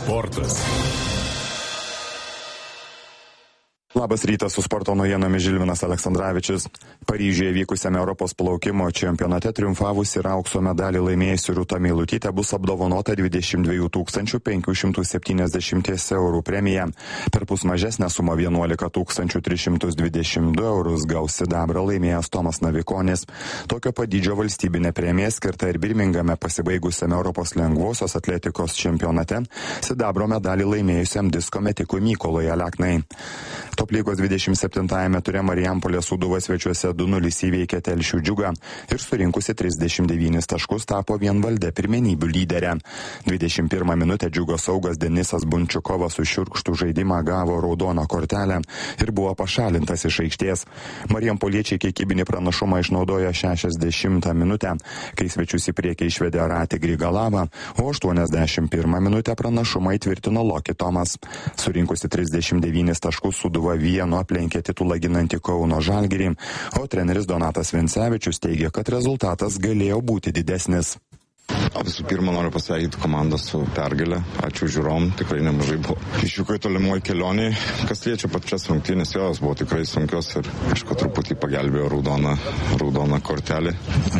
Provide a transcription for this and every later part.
Sportas. Labas rytas, su sporto naujienomis Žilvinas Aleksandravičius. Paryžiuje vykusiame Europos plaukimo čempionate triumfavusi ir aukso medalį laimėjusi Rūta Meilutytė bus apdovanota 22 570 eurų premija. Perpus mažesnę sumą 11 322 eurus gaus sidabrą laimėjęs Tomas Navikonis. Tokio padydžio valstybinė premija skirta ir Birmingame pasibaigusiame Europos lengvosios atletikos čempionate sidabro medalį laimėjusiam disko metikui Mykolui Aleknai. Top lygos 27-ame ture Marijampolės Sūduva svečiuose 2-0 įveikė Telšių Džiugą ir surinkusi 39 taškus tapo vienvalde pirmenybių lyderė. 21 minutę Džiugos saugas Denisas Bunčiukovas už šiurkštų žaidimą gavo raudoną kortelę ir buvo pašalintas iš aikštės. Marijampoliečiai kiekybinį pranašumą išnaudojo 60 minutę, kai svečius į priekį išvedė Ratį Grigalavą, o 81 minutę pranašumą įtvirtino Loki Tomas. Surinkusi 39 taškus Sūduva vienu aplenkė titulą ginantį Kauno Žalgirį, o treneris Donatas Vencevičius teigia, kad rezultatas galėjo būti didesnis. Visų pirma, noriu pasveikinti komandą su pergalė. Ačiū žiūrom, tikrai nemažai buvo iššūkiai tolimoje kelionėje. Kas liečia pačias rungtynės, jos buvo tikrai sunkios ir aišku, truputį pagelbėjo raudona kortelė.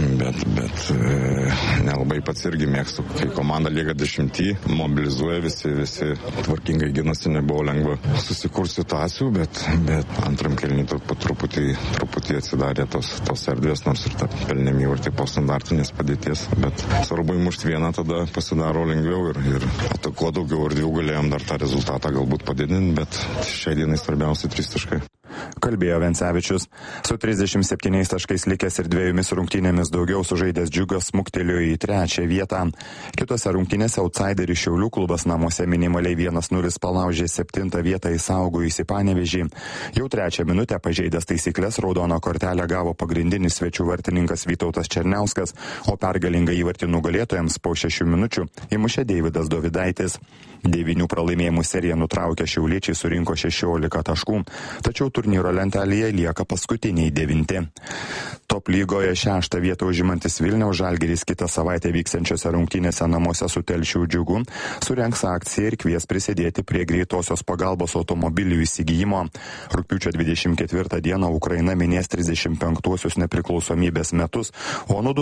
Bet nelabai pats irgi mėgstu, kai komanda lieka 10, mobilizuoja visi tvarkingai ginasi, nebuvo lengva susikurti situacijų, bet antram kelniui truputį atsidarė tos erdvės, nors ir ta pelnėm įvartį po standartinės padėties, bet svarbu įmušti vieną, tada pasidaro lengviau ir kuo daugiau erdvių galėjom dar tą rezultatą galbūt padidinti, bet šiai dienai svarbiausia 3 taškai. Kalbėjo Vencevičius. Su 37 taškais likęs ir 2 rungtynėmis daugiau sužaidęs Džiugas smuktelėjo į 3 vietą. Kitose rungtynėse outsiderį Šiaulių klubas namuose minimaliai 1-0 palaužė 7 vietą išsaugojusį Panevėžį. Jau 3 minutę pažeidęs taisyklės raudoną kortelę gavo pagrindinis svečių vartininkas Vytautas Černiauskas, o pergalingą įvartį nugalėtojams po 6 minučių įmušė Deividas Dovidaitis. 9 pralaimėjimų seriją nutraukę šiauliečiai surinko 16 taškų, tačiau turnyro lentelėje lieka paskutiniai 9. Top lygoje 6 vietą užimantis Vilniaus Žalgiris kitą savaitę vyksiančiose rungtynėse namuose su Telšių Džiugu surengs akciją ir kvies prisidėti prie greitosios pagalbos automobilių įsigijimo. Rugpjūčio 24 dieną Ukraina minės 35-uosius nepriklausomybės metus, o nuo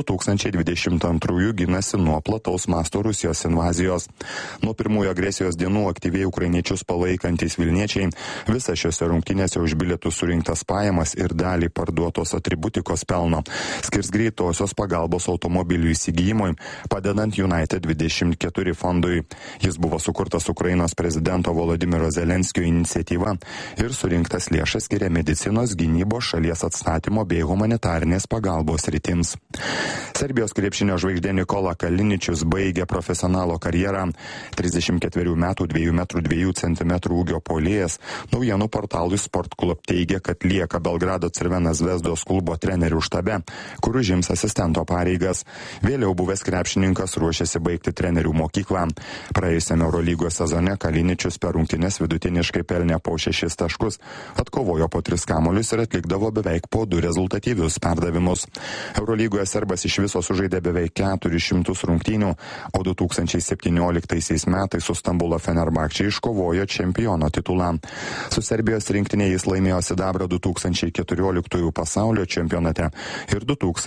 2022 ginasi nuo plataus masto Rusijos invazijos. Nuo pirmųjų agresijos dienų aktyviai ukrainiečius palaikantys Vilniečiai visą šiose rungtynėse už bilietų surinktas pajamas ir dalį parduotos atributikos pelno skirs greitosios pagalbos automobilių įsigijimui, padedant United 24 fondui. Jis buvo sukurtas Ukrainos prezidento Volodymyro Zelenskio iniciatyva ir surinktas lėšas skiria medicinos, gynybos, šalies atstatymo bei humanitarinės pagalbos rytims. Serbijos krepšinio žvaigždė Nikola Kaliničius baigė profesionalo karjerą. 34 metų 2,2 cm ūgio puolėjas naujienų portalui Sport Club teigia, kad lieka Belgrado Crvena Zvezdos klubo trenerių štabe, kur užims asistento pareigas. Vėliau buvęs krepšininkas ruošiasi baigti trenerių mokyklą. Praėjusiame Eurolygos sezone Kaliničius per rungtynes vidutiniškai pelnė po 6 taškus, atkovojo po 3 kamuolius ir atlikdavo beveik po 2 rezultatyvius perdavimus. Eurolygoje serbas iš viso sužaidė beveik 400 rungtynių, o 2017 metais su Stambulo Fenerbahče iškovojo čempiono titulą. Su Serbijos rinktinė jis laimėjo sidabrą 2014 pasaulio čempionate ir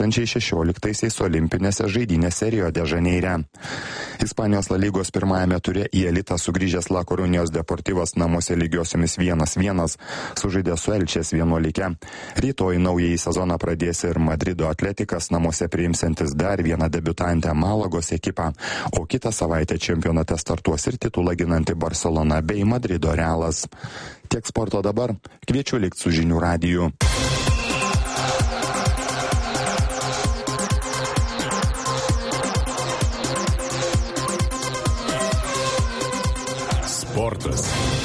2016 olimpinėse žaidynėse Rio de Žaneire. Ispanijos La Lygos pirmajame ture į elitą sugrįžęs La Korunijos Deportivas namuose lygiosiomis 1-1 sužaidė su Elčės 11. Rytoj naująjį sezoną pradės ir Madrido Atletikas namuose priimsiantis dar vieną debiutantę Malagos ekipą, o kitą savaitę čempionate startuos ir titulą ginanti Barcelona bei Madrido Realas. Tiek sporto dabar, kviečiu likti su žinių radiju. Sportas.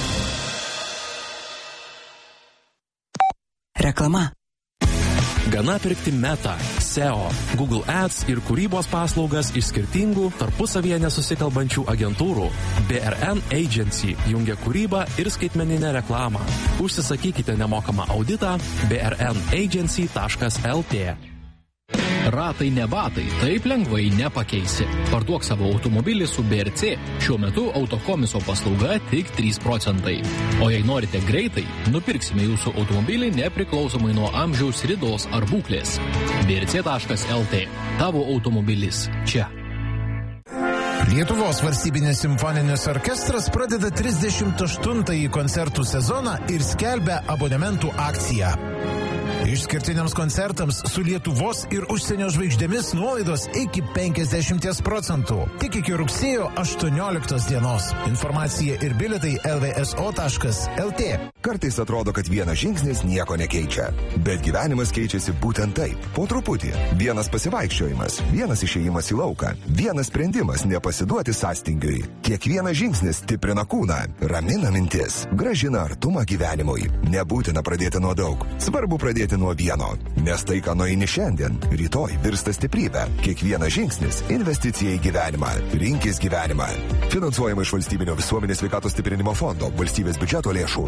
Reklama. Gana pirkti Meta, SEO, Google Ads ir kūrybos paslaugas iš skirtingų tarpusavyje nesusikalbančių agentūrų. BRN Agency jungia kūrybą ir skaitmeninę reklamą. Užsisakykite nemokamą auditą brnagency.lt. Ratai ne batai, taip lengvai nepakeisi. Parduok savo automobilį su BRC. Šiuo metu autokomiso paslauga tik 3%. O jei norite greitai, nupirksime jūsų automobilį nepriklausomai nuo amžiaus, ridos ar būklės. brc.lt. Tavo automobilis čia. Lietuvos valstybinis simfoninis orkestras pradeda 38-ąjį koncertų sezoną ir skelbia abonementų akciją. Išskirtiniams koncertams su Lietuvos ir užsienio žvaigždėmis nuolaidos iki 50%. Tik iki rugsėjo 18 dienos. Informacija ir bilietai lvso.lt. Kartais atrodo, kad vienas žingsnis nieko nekeičia. Bet gyvenimas keičiasi būtent taip. Po truputį. Vienas pasivaikščiojimas, vienas išėjimas į lauką, vienas sprendimas nepasiduoti sąstingiui. Kiekvienas žingsnis stiprina kūną, ramina mintis, gražina artumą gyvenimui. Nebūtina pradėti nuo daug. Svarbu pradėti nuo vieno. Nes tai, ką nueini šiandien, rytoj virsta stiprybę. Kiekvienas žingsnis – investicija į gyvenimą. Rinkis gyvenimą. Finansuojama iš Valstybinio visuomenės sveikatos stiprinimo fondo, valstybės biudžeto lėšų.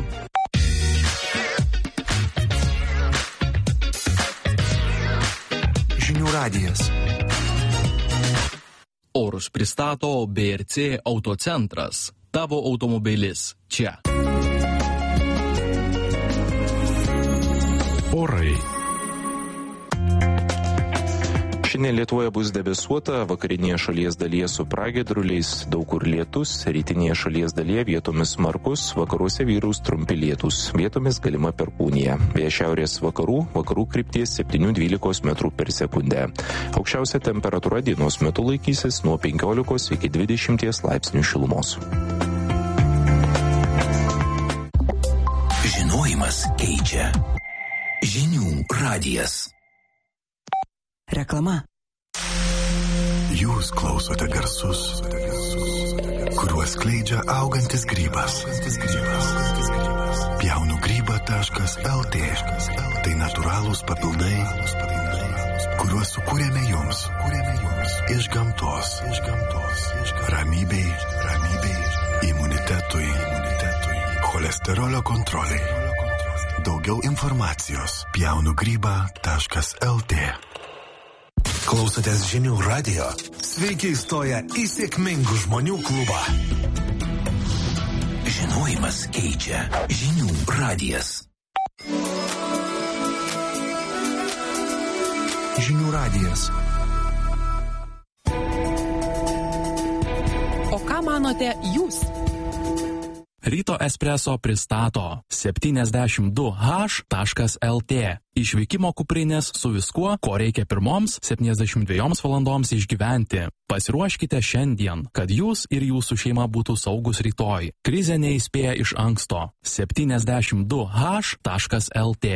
Žinių radijas. Orus pristato BRC autocentras. Tavo automobilis čia. Orai. Šiandien Lietuvoje bus debesuota, vakarinėje šalies dalyje su pragiedruliais, daug kur lietus, rytinėje šalies dalyje vietomis smarkus, vakaruose vyraus trumpi lietus, vietomis galima perkūnija. Vėjas šiaurės vakarų krypties 7-12 metrų per sekundę. Aukščiausia temperatūra dienos metu laikysis nuo 15 iki 20 laipsnių šilumos. Žinojimas keičia. Žinių radijas. Reklama. Jūs klausote garsus, kuriuos skleidžia augantis grybas. Pjaunugryba.lt. Tai natūralūs papildai, kuriuos sukūrėme jums. Iš gamtos. Ramybei, imunitetui, cholesterolio kontroliai. Daugiau informacijos pjaunugryba.lt. Klausotės Žinių radijo? Sveiki įstoję į sėkmingų žmonių klubą. Žinojimas keičia. Žinių radijas. Žinių radijas. O ką manote jūs? Ryto espreso pristato 72h.lt. Išvykimo kuprinės su viskuo, ko reikia pirmoms 72 valandoms išgyventi. Pasiruoškite šiandien, kad jūs ir jūsų šeima būtų saugus rytoj. Krizė neįspėja iš anksto. 72h.lt.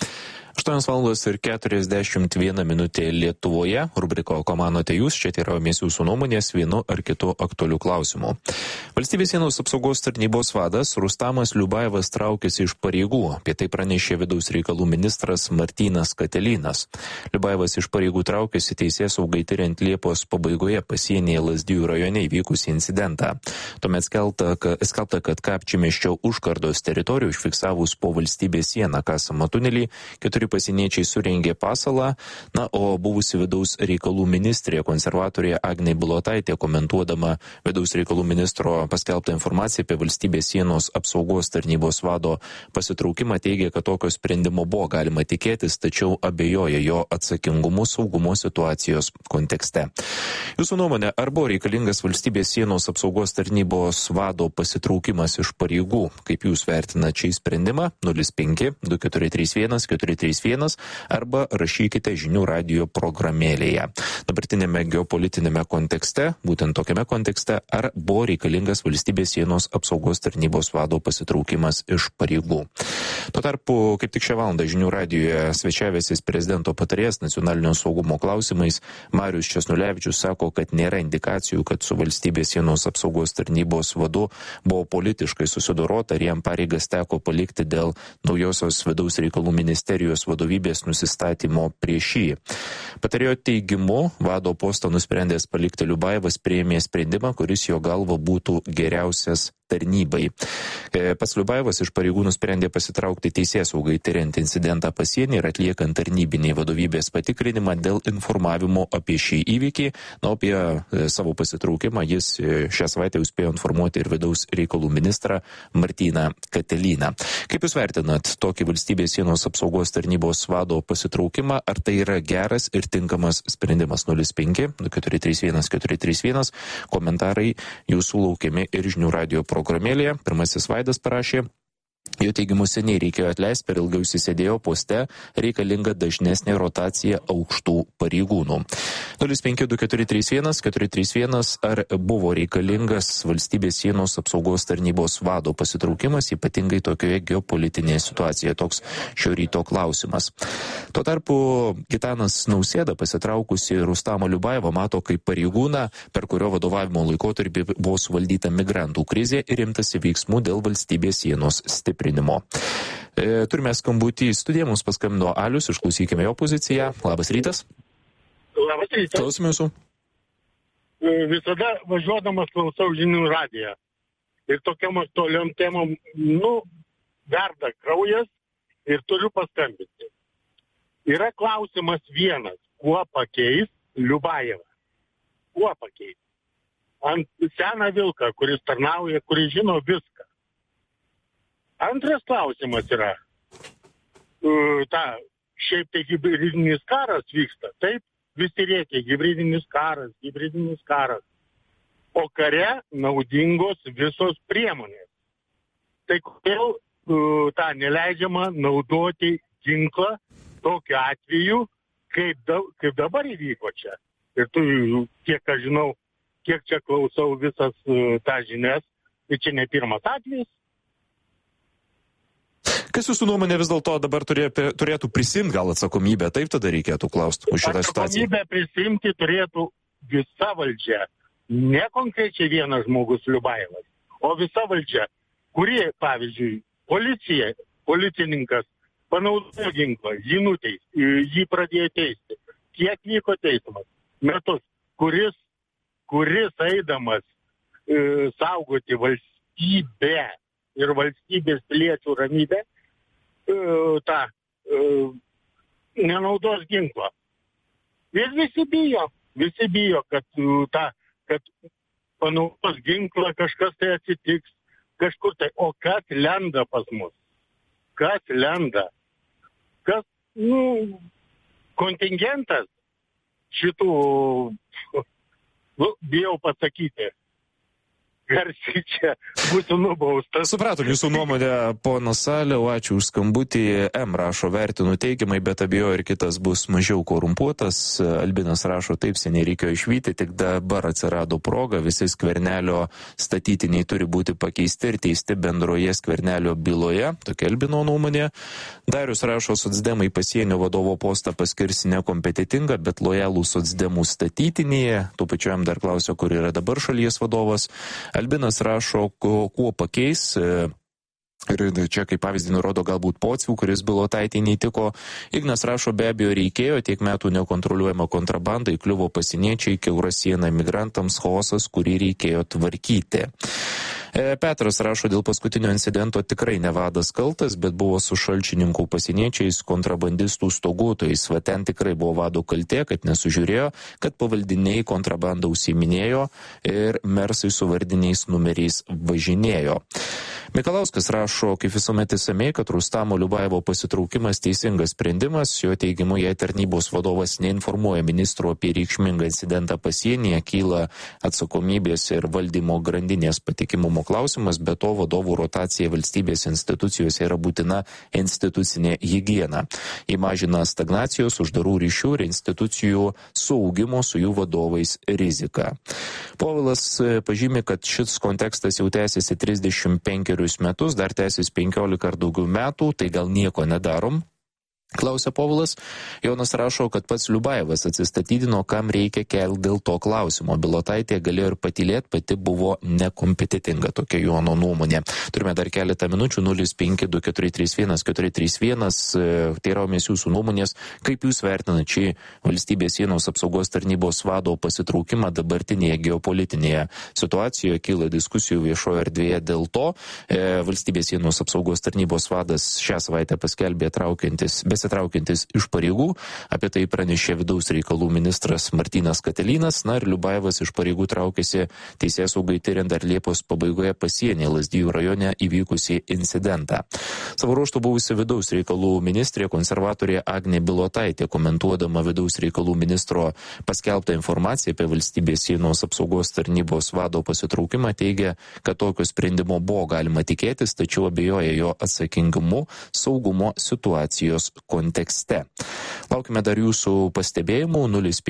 8:41 Lietuvoje. Rubriko Ko manote jūs? Čia teiraujamės jūsų nuomonės vienu ar kitu aktualiu klausimu. Valstybės sienos apsaugos tarnybos vadas Rustamas Liubajevas traukiasi iš pareigų. Apie tai pranešė vidaus reikalų ministras Martynas Katelynas. Liubajevas iš pareigų traukiasi teisėsaugai tiriant Liepos pabaigoje pasienyje Lazdijų rajone įvykusį incidentą. Tuomet skelbta, kad Kapčiamiesčio užkardos teritorijų užfiksavus po valstybės sieną kasamą tunelį, 4 pasieniečiai surengė pasalą, o buvusi vidaus reikalų ministrė konservatorė Agnė Bilotaitė, komentuodama vidaus reikalų ministro paskelbtą informaciją apie valstybės sienos apsaugos tarnybos vado pasitraukimą, teigia, kad tokio sprendimo buvo galima tikėtis, tačiau abejoja jo atsakingumu saugumo situacijos kontekste. Jūsų nuomonė, ar buvo reikalingas valstybės sienos apsaugos tarnybos vado pasitraukimas iš pareigų? Kaip jūs vertinate šį sprendimą? 05 2431 431 arba rašykite Žinių radijo programėlėje. Dabartinėme geopolitinėme kontekste, būtent tokiame kontekste, ar buvo reikalingas valstybės sienos apsaugos tarnybos vado pasitraukimas iš pareigų. Tuo tarpu, kaip tik šią valandą Žinių radijoje svečiavęsis prezidento patarėjas nacionalinio saugumo klausimais Marius Česnulevičius sako, kad nėra indikacijų, kad su valstybės sienos apsaugos tarnybos vadu buvo politiškai susidorota ir jam pareigas teko palikti dėl naujosios vidaus reikalų ministerijos vadovybės nusistatymo prieš jį. Patarėjo teigimu, vado postą nusprendęs palikti Liubajevas priėmė sprendimą, kuris jo galva būtų geriausias tarnybai. Pats Liubajevas iš pareigų nusprendė pasitraukti teisėsaugai tyriant incidentą pasienį ir atliekant tarnybinį vadovybės patikrinimą dėl informavimo apie šį įvykį. Na, apie savo pasitraukimą jis šią savaitę spėjo informuoti ir vidaus reikalų ministrą Martyną Katelyną. Kaip Jūs vertinat tokį valstybės sienos apsaugos tarnybos vado pasitraukimą? Ar tai yra geras ir tinkamas sprendimas? 05-431-431. Komentarai Jūsų laukiami ir žinių radijo programėlėje. Pirmasis Vaidas parašė: jo teigimu seniai reikėjo atleisti, per ilgai užsisėdėjo poste, reikalinga dažnesnė rotacija aukštų pareigūnų. 05-2431-431. Ar buvo reikalingas valstybės sienos apsaugos tarnybos vado pasitraukimas, ypatingai tokioje geopolitinėje situacijoje? Toks šio ryto klausimas. Tuo tarpu Gitanas Nausėda pasitraukusi Rustamą Liubajevą mato kaip pareigūną, per kurio vadovavimo laikotarpį buvo suvaldyta migrantų krizė ir imtasi veiksmų dėl valstybės sienos stiprinimo. Turime skambutį į studiją, mums paskambino Alius, išklausykime jo poziciją. Labas rytas. Labas rytas. Klausime Jūsų. Visada važiuodamas klausau žinių radiją. Ir tokiam aktualiom temom, verda kraujas ir turiu paskambinti. Yra klausimas vienas, kuo pakeis Liubajevą? Kuo pakeis? Ant seną vilką, kuris tarnauja, kuris žino viską. Antras klausimas yra, šiaip tai hibridinis karas vyksta, taip, visi rėkia, hibridinis karas. O kare naudingos visos priemonės. Tai kodėl neleidžiama naudoti ginklą tokiu atveju, kaip dabar įvyko čia. Ir kiek aš žinau, kiek čia klausau visas tą žinias, tai čia ne pirmas atvejis. Kas Jūsų nuomonė vis dėlto dabar turėtų prisimti gal atsakomybę? Taip tada reikėtų klausti už šitą situaciją. Atsakomybę prisimti turėtų visa valdžia. Ne konkrečiai vienas žmogus Liubajevas, o visa valdžia, kuri, pavyzdžiui, policininkas panaudojo ginklą, jį pradėjo teisti. Kiek vyko teismas? Metus. Kuris eidamas saugoti valstybę ir valstybės piliečių ramybę, nenaudos ginklo. Ir visi bijo, kad panaudos ginklą kažkas tai atsitiks, kažkur tai. O kas lenda pas mus? Kas lenda? Kas, kontingentas šitų, bijau pasakyti, garsiai čia būtų nubaustas. Supratom Jūsų nuomonę, ponas Saliau, ačiū už skambutį. M rašo, vertinu teigiamai, bet abejoju ir kitas bus mažiau korumpuotas. Albinas rašo, taip seniai reikėjo išvyti, tik dabar atsirado proga, visi Skvernelio statytiniai turi būti pakeisti ir teisti bendroje Skvernelio byloje. Tokia Albino nuomonė. Darius rašo, socdemai pasienio vadovo postą paskirs nekompetitingą, bet lojalų socdemų statytinėje. Tuo pačiu jam dar klausia, kur yra dabar šalies vadovas. Albinas rašo, kuo pakeis. Ir čia kaip pavyzdį nurodo galbūt Pocių, kuris bilotaitei neįtiko. Ignas rašo, be abejo reikėjo, tiek metų nekontroliuojama kontrabanda, įkliuvo pasieniečiai, kiaura siena migrantams, chaosas, kurį reikėjo tvarkyti. Petras rašo, dėl paskutinio incidento tikrai ne vadas kaltas, bet buvo su šalčininkų pasieniečiais, kontrabandistų stoguotojais. Va ten tikrai buvo vado kaltė, kad nesužiūrėjo, kad pavaldiniai kontrabandą užsiiminėjo ir mersai su vardiniais numeriais važinėjo. Mikalauskas rašo, kaip visuomet įsamei, kad Rustamo Liubajevo pasitraukimas teisingas sprendimas. Jo teigimu, jei tarnybos vadovas neinformuoja ministro apie reikšmingą incidentą pasienyje, kyla atsakomybės ir valdymo grandinės patikimumo klausimas, be to vadovų rotacija valstybės institucijose yra būtina institucinė higiena. Įmažina stagnacijos, uždarų ryšių ir institucijų saugimo su jų vadovais riziką. Povilas pažymi, kad šis kontekstas jau tęsiasi 35 metus, dar tęsis 15 ar daugiau metų, tai gal nieko nedarom. Klausia Povilas. Jonas rašo, kad pats Liubajevas atsistatydino, kam reikia kelti dėl to klausimo. Bilotaitė galėjo ir patylėti, pati buvo nekompetitinga, tokia Jono nuomonė. Turime dar keletą minučių, 0524311431. Teiraumės jūsų nuomonės, kaip jūs vertinate šį valstybės sienos apsaugos tarnybos vado pasitraukimą dabartinėje geopolitinėje situacijoje. Kyla diskusijų viešoje erdvėje dėl to. Valstybės sienos apsaugos tarnybos vadas šią savaitę paskelbė besitraukiantis iš pareigų. Apie tai pranešė vidaus reikalų ministras Martynas Katelynas. Ir Liubajevas iš pareigų traukėsi teisėsaugai tyriant dar Liepos pabaigoje pasienyje Lazdijų rajone įvykusį incidentą. Savo ruožtu buvusi vidaus reikalų ministrė konservatorė Agnė Bilotaitė, komentuodama vidaus reikalų ministro paskelbtą informaciją apie valstybės sienos apsaugos tarnybos vado pasitraukimą, teigia, kad tokio sprendimo buvo galima tikėtis, tačiau abejoja jo atsakingumu saugumo situacijos kontekste. Laukime dar jūsų pastebėjimų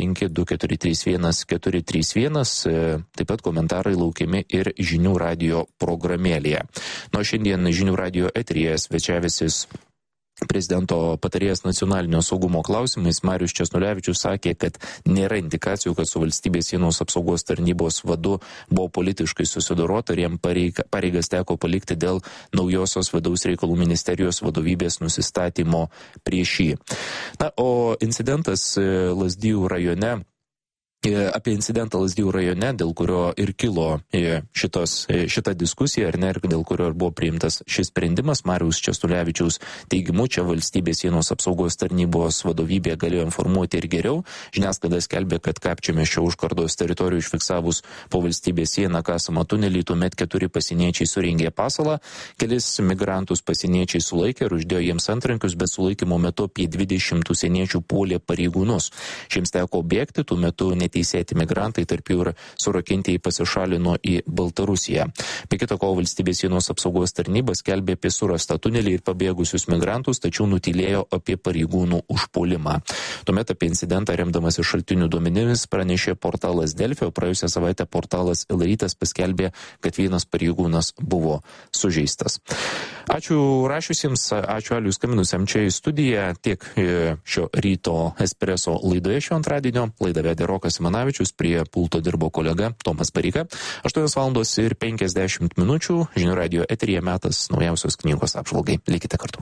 0524311431, taip pat komentarai laukiami ir žinių radio programėlėje. Nuo šiandien žinių radio eteryje svečiavęsis prezidento patarėjas nacionalinio saugumo klausimais Marius Česnulevičius sakė, kad nėra indikacijų, kad su valstybės sienos apsaugos tarnybos vadu buvo politiškai susidorota ir jam pareigas teko palikti dėl naujosios vidaus reikalų ministerijos vadovybės nusistatymo prieš jį. O incidentas Lazdijų rajone, apie incidentą Lazdijų rajone, dėl kurio ir kilo šita diskusija, ar ne, ir dėl kurio ir buvo priimtas šis sprendimas, Mariaus Česnulevičiaus teigimu, čia valstybės sienos apsaugos tarnybos vadovybė galėjo informuoti ir geriau. Žiniasklaida skelbė, kad Kapčiamiesčio užkardos teritorijų užfiksavus po valstybės sieną kasamą tunelį, tuomet 4 pasieniečiai surengė pasalą, kelis migrantus pasieniečiai sulaikė ir uždėjo jiems antrankius, bet sulaikymo metu apie 20 užsieniečių puolė pareigūnus. Šiems teko bėgti, tuo metu neteisėti migrantai, tarp jų ir surakintieji pasišalino į Baltarusiją. Be kita ko, valstybės sienos apsaugos tarnyba skelbė apie surastą tunelį ir pabėgusius migrantus, tačiau nutylėjo apie pareigūnų užpuolimą. Tuomet apie incidentą remdamasi šaltinių duomenimis pranešė portalas Delfi, o praėjusią savaitę portalas L-rytas paskelbė, kad vienas pareigūnas buvo sužeistas. Ačiū rašiusiems, ačiū Aliui skaminusiam čia į studiją, tiek šio ryto espreso laidoje šio antradienio. Laidą vedė Rokas Simanavičius, prie pulto dirbo kolega Tomas Bareika. 8:50 žinių radio eteryje metas naujausios knygos apžvalgai. Likite kartu.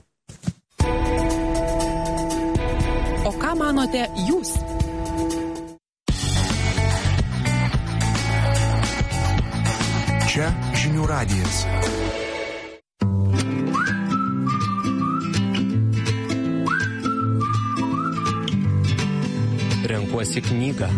O ką manote jūs? Čia žinių radijas. Renkuosi knygą.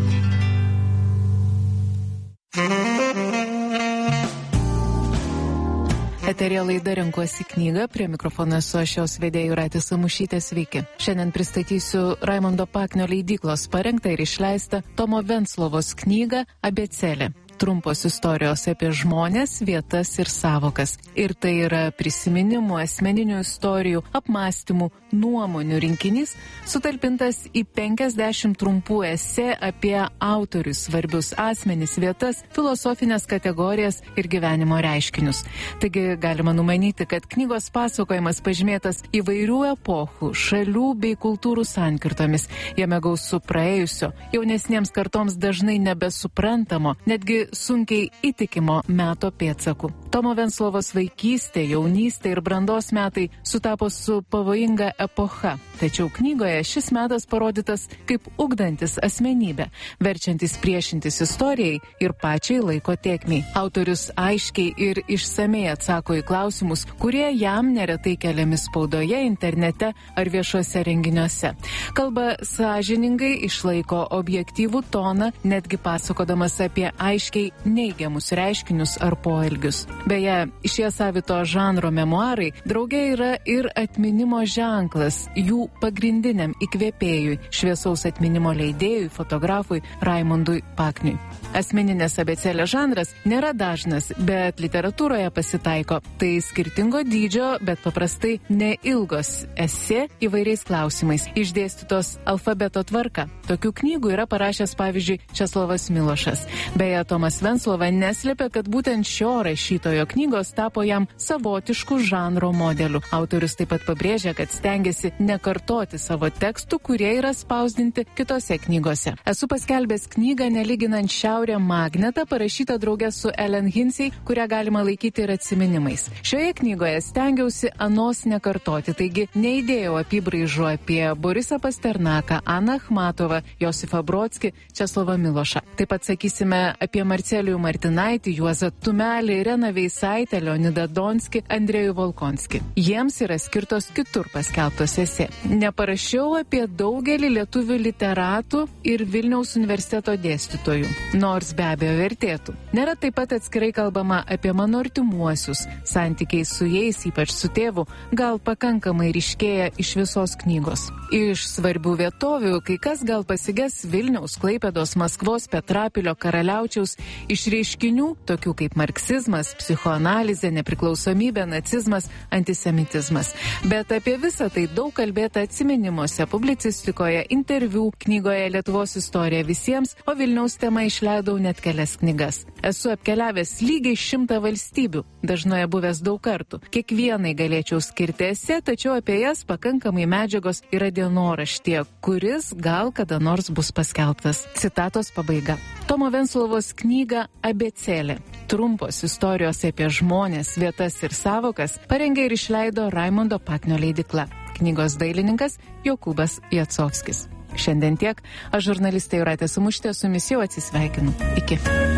Eterija laida Renkuosi knygą, prie mikrofono esu aš jos vedėja Jūratė Samušytė, sveiki. Šiandien pristatysiu Raimondo Paknio leidyklos parengtą ir išleistą Tomo Venclovos knygą Abėcėlė. Trumpos istorijos apie žmones, vietas ir savokas. Ir tai yra prisiminimų, asmeninių istorijų, apmąstymų, nuomonių rinkinys, sutalpintas į 50 trumpų esė apie autorius, svarbius asmenis, vietas, filosofinės kategorijas ir gyvenimo reiškinius. Taigi galima numanyti, kad knygos pasakojimas pažymėtas įvairių epochų, šalių bei kultūrų sankirtomis. Jame gausu praėjusio, jaunesniems kartoms dažnai nebesuprantamo, netgi sunkiai įtikimo meto pėdsakų. Tomo Venclovos vaikystė, jaunystė ir brandos metai sutapo su pavojinga epocha. Tačiau knygoje šis metas parodytas kaip ugdantis asmenybę, verčiantis priešintis istorijai ir pačiai laiko tėkmei. Autorius aiškiai ir išsamei atsako į klausimus, kurie jam neretai keliami spaudoje, internete ar viešuose renginiuose. Kalba sąžiningai, išlaiko objektyvų toną, netgi pasakodamas apie aiškiai neigiamus reiškinius ar poelgius. Beje, šie savito žanro memuarai drauge yra ir atminimo ženklas jų pagrindiniam įkvėpėjui, šviesaus atminimo leidėjui, fotografui Raimondui Pakniui. Asmeninės abėcėlės žanras nėra dažnas, bet literatūroje pasitaiko. Tai skirtingo dydžio, bet paprastai neilgos esė įvairiais klausimais, išdėstytos alfabeto tvarka. Tokių knygų yra parašęs, pavyzdžiui, Česlovas Milošas. Beje, Tomas Tomas Venclova neslėpė, kad būtent šio rašytojo knygos tapo jam savotišku žanro modeliu. Autorius taip pat pabrėžia, kad stengiasi nekartoti savo tekstų, kurie yra spausdinti kitose knygose. Esu paskelbęs knygą Nelyginant Šiaurę Magnetą, parašytą draugę su Ellen Hinsey, kurią galima laikyti ir atsiminimais. Šioje knygoje stengiausi anos nekartoti, taigi neįdėjau apibraižų apie Borisą Pasternaką, Aną Achmatovą, Josifą Brodskį, Česlovą Milošą. Taip pat sakysime apie Marcelijų Martinaitį, Juozą Tumelį, Ireną Veisaitę, Leonidą Donskį, Andrejų Volkonskį. Jiems yra skirtos kitur paskelbtos esė. Neparašiau apie daugelį lietuvių literatų ir Vilniaus universiteto dėstytojų, nors be abejo vertėtų. Nėra taip pat atskirai kalbama apie mano artimuosius. Santykiai su jais, ypač su tėvu, gal pakankamai ryškėja iš visos knygos. Iš svarbių vietovių kai kas gal pasiges Vilniaus, Klaipėdos, Maskvos, Petrapilio, Karaliaučiaus, iš reiškinių, tokių kaip marksizmas, psichoanalizė, nepriklausomybė, nacizmas, antisemitizmas. Bet apie visą tai daug kalbėta atsiminimuose, publicistikoje, interviu, knygoje Lietuvos istorija visiems, o Vilniaus tema išleidau net kelias knygas. Esu apkeliavęs lygiai 100 valstybių, dažnoje buvęs daug kartų. Kiekvienai galėčiau skirti esė, tačiau apie jas pakankamai medžiagos yra dienoraštyje, kuris gal kada nors bus paskelbtas. Citatos pabaiga. Tomo Venclovos knyga Abėcėlė. Trumpos istorijos apie žmonės, vietas ir savokas parengė ir išleido Raimondo Paknio leidykla. Knygos dailininkas Jokūbas Jacovskis. Šiandien tiek. Aš žurnalistė Jūratė Samušytė su jumis jau atsisveikinu. Iki.